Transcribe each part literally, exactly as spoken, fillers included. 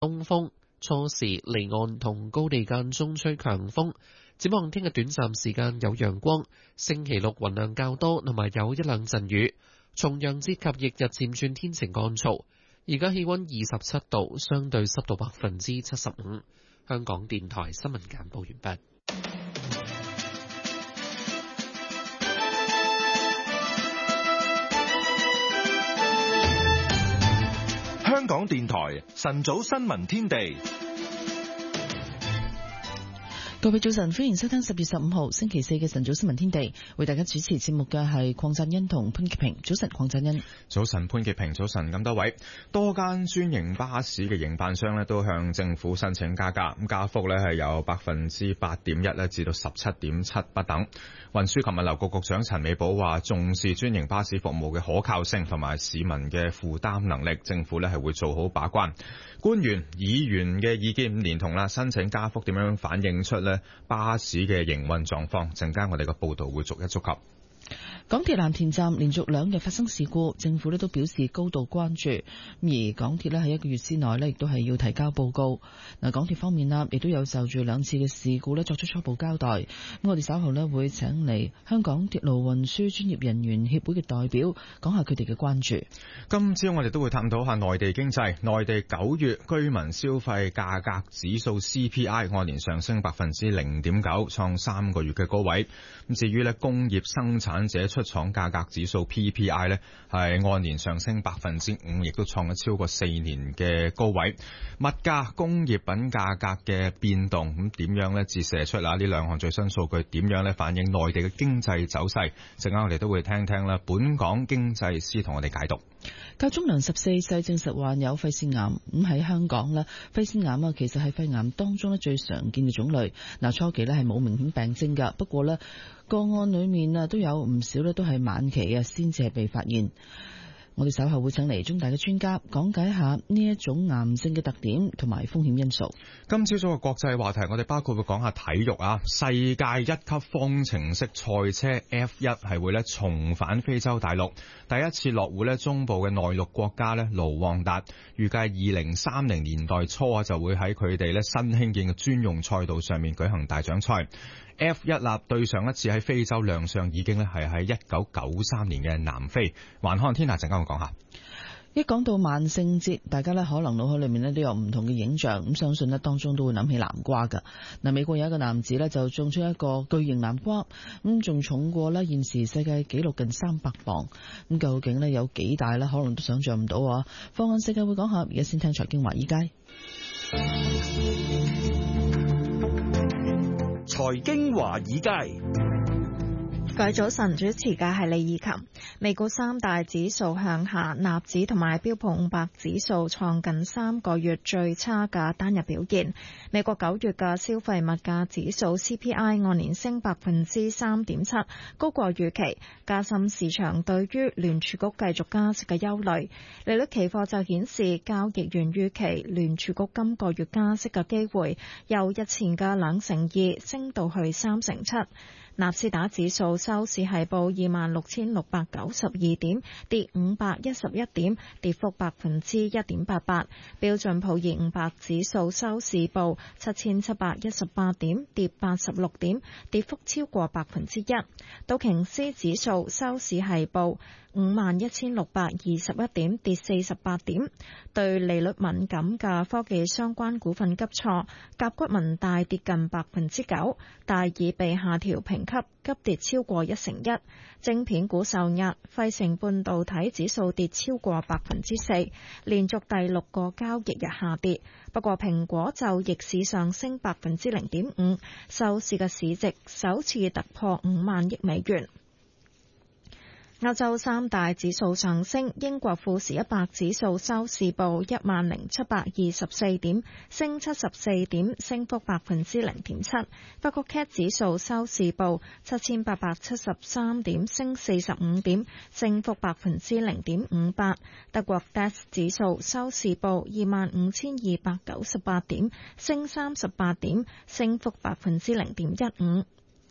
東風，初時離岸同高地間中吹強風。展望聽日短暫時間有陽光，星期六雲量較多，同埋有一兩陣雨。重陽節及翌日漸轉天晴乾燥。而家氣溫二十七度，相對濕度百分之七十五。香港電台新聞簡報完畢。 香港電台晨早新聞天地。 各位早晨，歡迎收聽十月十五號星期四嘅晨早新聞天地。為大家主持節目嘅係鄺振欣同潘潔平。早晨，鄺振欣。 早晨，潘潔平。早晨，咁多位。多間專營巴士嘅營辦商咧都向政府申請加價，咁加幅咧係有百分之八點一咧至到十七點七不等。運輸及物流局局長陳美寶話，重視專營巴士服務嘅可靠性同埋市民嘅負擔能力，政府咧係會做好把關。官員、議員嘅意見連同啦，申請加幅點樣反映出咧巴士嘅營運狀況？陣間我哋嘅報道會逐一觸及。 港鐵藍田站連續兩日發生事故，政府咧都表示高度關注。而港鐵咧喺一個月之內咧，亦都係要提交報告。嗱，港鐵方面啦，亦都有就住兩次嘅事故咧作出初步交代。咁我哋稍後咧會請嚟香港鐵路運輸專業人員協會嘅代表講下佢哋嘅關注。 今朝我哋都會探討下內地經濟。內地九月居民消費價格指數 C P I 按年上升百分之零點九，創三個月嘅高位。咁至於咧工業生產者出廠價格指數 P P I 呢係按年上升百分之五，亦都創咗超過四年嘅高位。物價、工業品價格嘅變動，咁點樣呢折射出啦？呢兩項最新數據點樣呢反映內地嘅經濟走勢？陣間我哋都會聽聽啦。本港經濟師同我哋解讀。 教宗良十四世證實患有肺腺癌，咁喺香港呢，肺腺癌啊其實係肺癌當中咧最常見嘅種類。嗱，初期咧係冇明顯病徵噶，不過呢個案裏面啊都有唔少咧都係晚期啊先至係被發現。我哋稍後會請嚟中大嘅專家講解下呢一種癌症嘅特點同埋風險因素。 今朝早嘅國際話題，我哋包括會講下體育啊，世界一級方程式賽車 F 一 係會咧重返非洲大陸，第一次落戶咧中部嘅內陸國家咧盧旺達，預計二零三零年代初啊就會喺佢哋咧新興建嘅專用賽道上面舉行大獎賽。F 一 啦，對上一次喺非洲亮相已經咧係喺一九九三年嘅南非。環看天下陣間會講下。 一講到萬聖節，大家咧可能腦海裏面咧都有唔同嘅影像，咁相信咧當中都會諗起南瓜噶。嗱，美國有一個男子咧就種出一個巨型南瓜，咁仲重過咧現時世界紀錄近三百磅。咁究竟咧有幾大咧？可能都想象唔到啊！放眼世界會講下，而家先聽財經華爾街。 財經華爾街。 各位早晨，主持嘅係李以琴。美股三大指數向下，納指同埋標普五百指數創近三個月最差嘅單日表現。美國九月嘅消費物價指數 C P I 按年升百分之三點七，高過預期，加深市場對於聯儲局繼續加息嘅憂慮。利率期貨就顯示，交易員預期聯儲局今個月加息嘅機會由日前嘅兩成二升到去三成七。納斯達指數收市係報二萬六千六百九十二點，跌五百一十一點，跌幅百分之一點八八。標準普爾五百指數收市報七千七百一十八點，跌八十六點，跌幅超過百分之一。道瓊斯指數收市係報五萬一千六百二十一點，跌四十八點。對利率敏感嘅科技相關股份急挫，甲骨文大跌近百分之九，大耳被下調評級，急跌超過一成一。晶片股受壓，費城半導體指數跌超過百分之四，連續第六個交易日下跌。不過蘋果就逆市上升百分之零點五，收市嘅市值首次突破五萬億美元。歐洲三大指數上升，英國富時一百指數收市報一萬零七百二十四點，升七十四點，升幅百分之零點七。法國 C A C 指數收市報七千八百七十三點，升四十五點，升幅百分之零點五八。德國 D A X 指數收市報二萬五千二百九十八點，升三十八點，升幅百分之零點一五。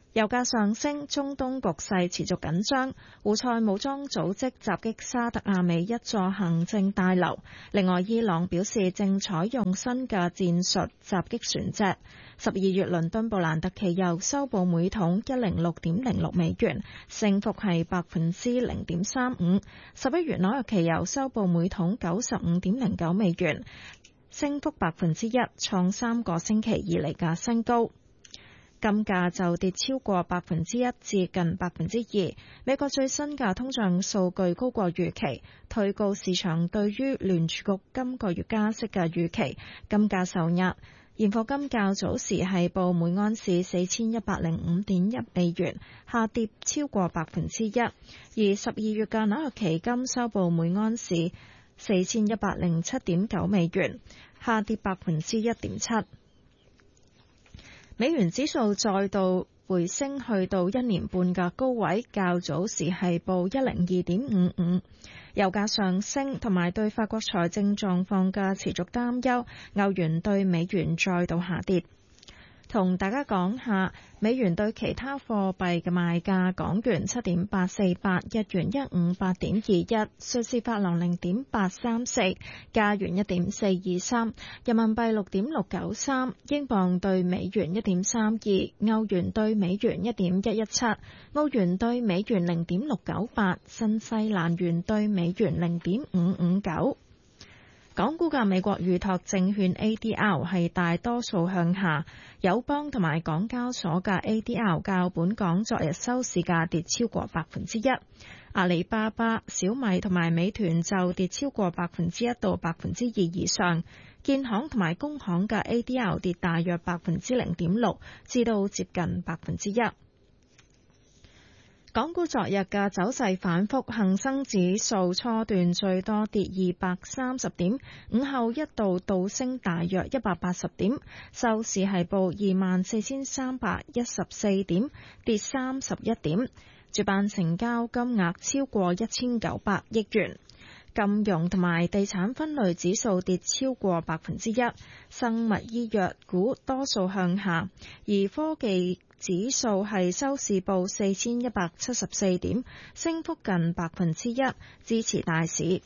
油價上升，中東局勢持續緊張。胡塞武裝組織襲擊沙特阿美一座行政大樓。另外，伊朗表示正採用新嘅戰術襲擊船隻。十二月倫敦布蘭特期油收報每桶一零六點零六美元，升幅係百分之零點三五。十一月紐約期油收報每桶九十五點零九美元，升幅百分之一，創三個星期以嚟嘅新高。金價就跌超過百分之一至近百分之二。美國最新嘅通脹數據高過預期，推高市場對於聯儲局今個月加息嘅預期，金價受壓。現貨金較早時係報每盎司四千一百零五點一美元，下跌超過百分之一。而十二月嘅紐約期金收報每盎司四千一百零七點九美元，下跌百分之一點七。美元指數再度回升，去到一年半嘅高位，較早時係報一零二點五五。油價上升同埋對法國財政狀況嘅持續擔憂，歐元對美元再度下跌。同大家講下美元對其他貨幣嘅賣價：港元七點八四八，日元一五八點二一，瑞士法郎零點八三四，加元一點四二三，人民幣六點六九三，英鎊對美元一點三二，歐元對美元一點一一七，澳元對美元零點六九八，新西蘭元對美元零點五五九。港股嘅美國預託證券 A D R 係大多數向下，友邦同埋港交所嘅 A D R 較本港昨日收市價跌超過百分之一。阿里巴巴、小米同埋美團就跌超過百分之一到百分之二以上，建行同埋工行嘅 A D R 跌大約百分之零點六，至到接近百分之一。港股昨日嘅走勢反覆，恒生指數初段最多跌二百三十點，午後一度倒升大約一百八十點，收市係報二萬四千三百一十四點，跌三十一點。主板成交金額超過一千九百億元。金融同埋地產分類指數跌超過百分之一，生物醫藥股多數向下，而科技指數係收市報四千一百七十四點，升幅近百分之一，支持大市。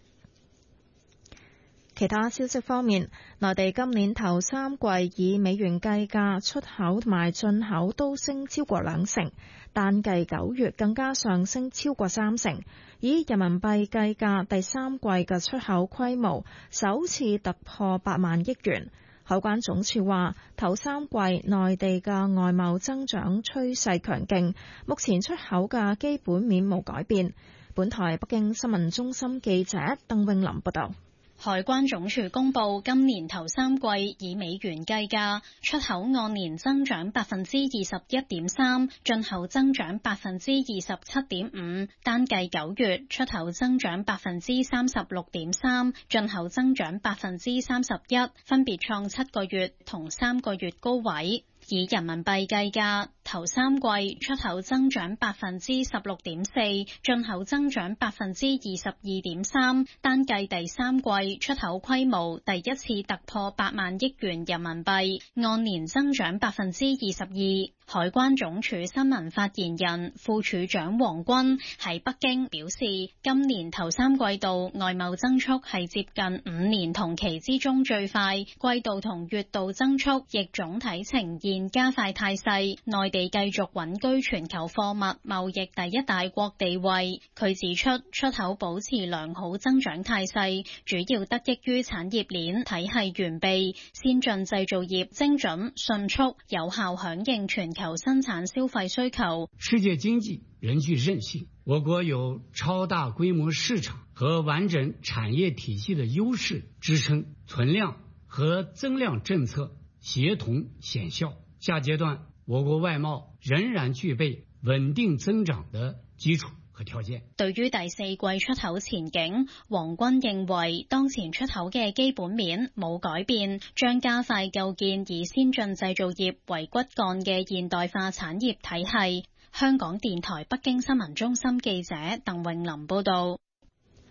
其他消息方面，內地今年頭三季以美元計價，出口同埋進口都升超過兩成，單計九月更加上升超過三成。以人民幣計價，第三季嘅出口規模首次突破八萬億元。海關總署話，頭三季內地嘅外貿增長趨勢強勁，目前出口嘅基本面冇改變。本台北京新聞中心記者鄧詠琳報道。 海關總署公布，今年頭三季以美元計價，出口按年增長百分之二十一點三，進口增長百分之二十七點五。單計九月，出口增長百分之三十六點三，進口增長百分之三十一，分別創七個月同三個月高位。以人民幣計價，頭三季出口增長百分之十六點四，進口增長百分之二十二點三。單計第三季出口規模第一次突破八萬億元人民幣，按年增長百分之二十二。海關總署新聞發言人副署長黃軍喺北京表示，今年頭三季度外貿增速係接近五年同期之中最快，季度同月度增速亦總體呈現加快態勢，內地繼續穩居全球貨物貿易第一大國地位。佢指出，出口保持良好增長態勢，主要得益於產業鏈體系完備，先進製造業精準、迅速、有效響應全球生產消費需求。 世界經濟仍具韌性，我國有超大規模市場和完整產業體系的優勢支撐，存量和增量政策協同顯效。下階段，我國外貿仍然具備穩定增長的基礎和條件。 對於第四季出口前景，黃軍認為當前出口嘅基本面冇改變，將加快構建以先進製造業為骨幹嘅現代化產業體系。香港電台北京新聞中心記者鄧詠琳報道。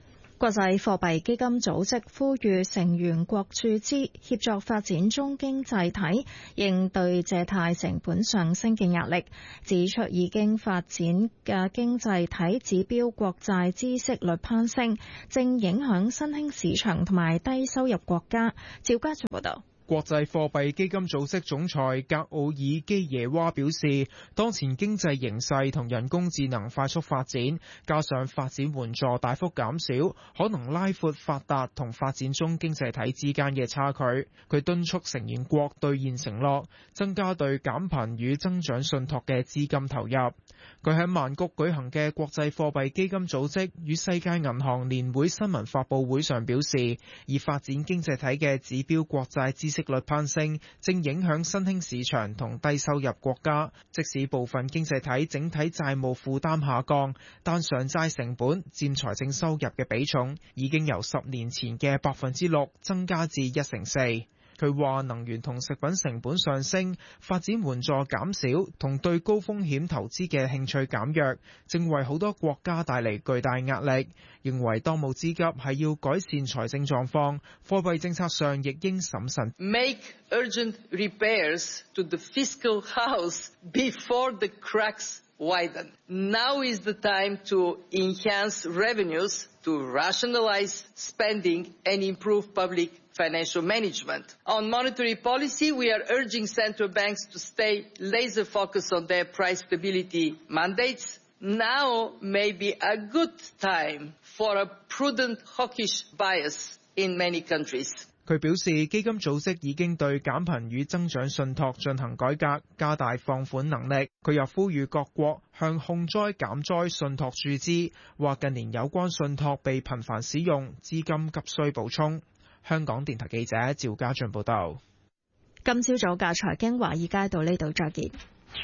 國際貨幣基金組織呼籲成員國注資，協助發展中經濟體應對借貸成本上升嘅壓力，指出已經發展嘅經濟體指標國債孳息率攀升，正影響新興市場同埋低收入國家。趙家俊報道。 國際貨幣基金組織總裁格奧爾基耶娃表示，當前經濟形勢同人工智能快速發展，加上發展援助大幅減少，可能拉闊發達同發展中經濟體之間嘅差距。佢敦促成員國兌現承諾，增加對減貧與增長信託嘅資金投入。佢喺曼谷舉行嘅國際貨幣基金組織與世界銀行年會新聞發佈會上表示，以發展經濟體嘅指標國債孳息率攀升，正影響新興市場同低收入國家。即使部分經濟體整體債務負擔下降，但償債成本佔財政收入嘅比重已經由十年前嘅百分之六增加至一成四。佢話能源同食品成本上升，發展援助減少同對高風險投資嘅興趣減弱，正為好多國家帶嚟巨大壓力。認為當務之急係要改善財政狀況，貨幣政策上亦應審慎。 Make urgent repairs to the fiscal house before the cracks widen. Now is the time to enhance revenues, to rationalize spending and improve public financial management. On monetary policy, we are urging central banks to stay laser focused on their price stability mandates. Now may be a good time for a prudent hawkish bias in many countries. 佢表示，基金組織已經對減貧與增長信託進行改革，加大放款能力。佢又呼籲各國向控災減災信託注資，話近年有關信託被頻繁使用，資金急需補充。香港電台記者趙家俊報道。 今朝早嘅財經華爾街到呢度再見。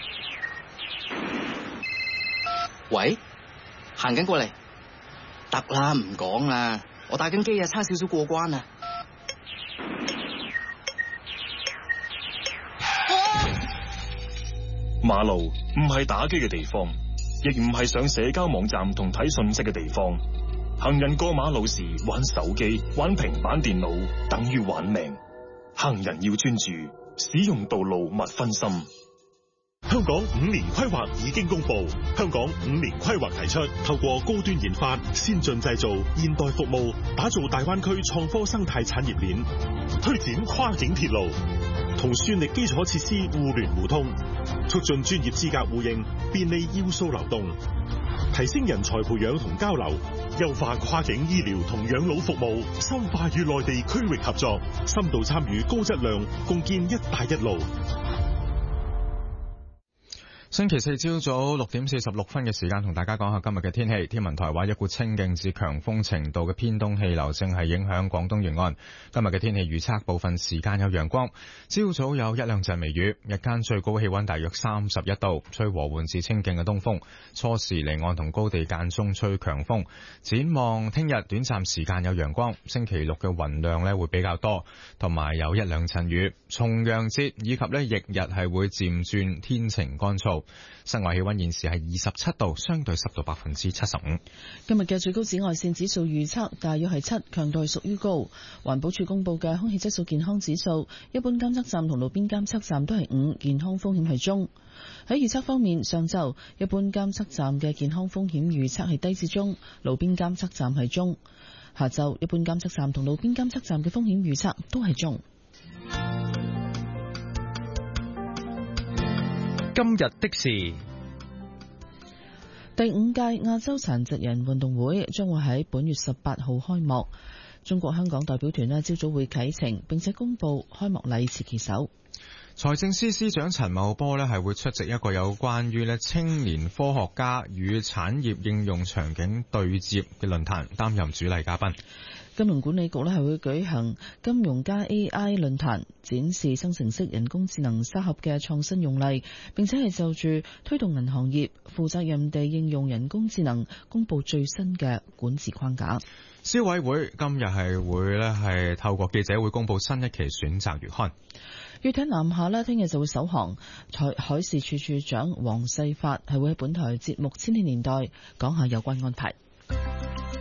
喂，行緊過嚟，得啦，唔講啦，我打緊機啊，差少少過關啊。 馬路唔係打機嘅地方，亦唔係上社交網站同睇信息嘅地方。行人過馬路時玩手機、玩平板電腦，等於玩命。行人要專注，使用道路勿分心。 香港五年規劃已經公布，香港五年規劃提出，透過高端研發、先進製造、現代服務，打造大灣區創科生態產業鏈，推展跨境鐵路，同算力基礎設施互聯互通，促進專業資格互認，便利要素流動，提升人才培養同交流，優化跨境醫療同養老服務，深化與內地區域合作，深度參與高質量，共建一帶一路。 星期四朝早六點四十六分嘅時間，同大家講下今日嘅天氣。天文台話，一股清勁至強風程度嘅偏東氣流正係影響廣東沿岸。今日嘅天氣預測，部分時間有陽光，朝早有一兩陣微雨，日間最高氣溫大約三十一度，吹和緩至清勁嘅東風，初時離岸同高地間中吹強風。展望聽日短暫時間有陽光，星期六嘅雲量呢會比較多，同埋有一兩陣雨。重陽節以及呢翌日係會漸轉天晴乾燥。室外氣溫現時係二十七度，相對濕度百分之七十五。 今日嘅最高紫外線指數預測大約係七，強度係屬於高。環保署公布嘅空氣質素健康指數，一般監測站同路邊監測站都係五，健康風險係中。喺預測方面，上晝一般監測站嘅健康風險預測係低至中，路邊監測站係中。下晝一般監測站同路邊監測站嘅風險預測都係中。 今日的事， 第五屆亞洲殘疾人運動會將會喺本月十八號開幕。中國香港代表團呢朝早會啟程，並且公布開幕禮持旗手。 財政司司長陳茂波呢係會出席一個有關於呢青年科學家與產業應用場景對接嘅論壇，擔任主禮嘉賓。 金融管理局呢係會舉行金融加 A I 論壇，展示生成式人工智能沙盒嘅創新用例，並且係就住推動銀行業負責任地應用人工智能，公布最新嘅管治框架。 消委會今日係會呢係透過記者會公布新一期選擇月刊。 粵艇南下呢聽日就會首航，海海事處處長黃世發係會喺本台節目《千禧年代》講下有關安排。